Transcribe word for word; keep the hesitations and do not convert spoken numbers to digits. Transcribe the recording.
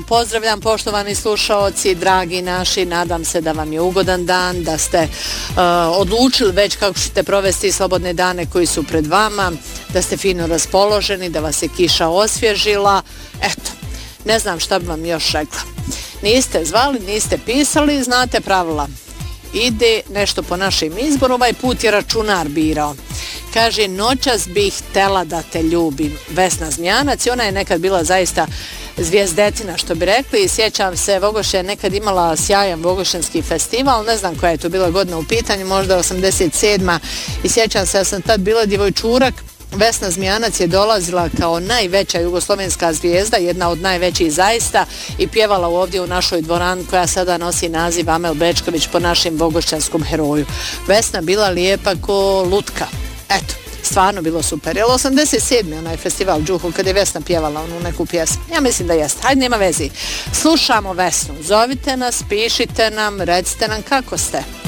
pozdravljam poštovani slušaoci, dragi naši, nadam se da vam je ugodan dan, da ste uh, odlučili već kako ćete provesti slobodne dane koji su pred vama, da ste fino raspoloženi, da vas je kiša osvježila. Eto, ne znam šta bi vam još rekla. Niste zvali, niste pisali, znate pravila. Ide nešto po našem izboru, ovaj put je računar birao. Kaže, noćas bih htela da te ljubim. Vesna Zmijanac i ona je nekad bila zaista zvijezdetina, što bi rekli, i sjećam se, Vogoše je nekad imala sjajan Vogošenski festival, ne znam koja je to bila godina u pitanju, možda osamdeset sedma i sjećam se, ja sam tad bila djevojčurak. Vesna Zmijanac je dolazila kao najveća jugoslovenska zvijezda, jedna od najvećih zaista, i pjevala ovdje u našoj dvorani koja sada nosi naziv Amel Bečković po našem vogošćanskom heroju. Vesna bila lijepa ko lutka. Eto, stvarno bilo super. Jel osamdeset sedmi onaj festival Džuhu kada je Vesna pjevala onu neku pjesmu? Ja mislim da jeste. Hajde, nema vezi. Slušamo Vesnu. Zovite nas, pišite nam, recite nam kako ste.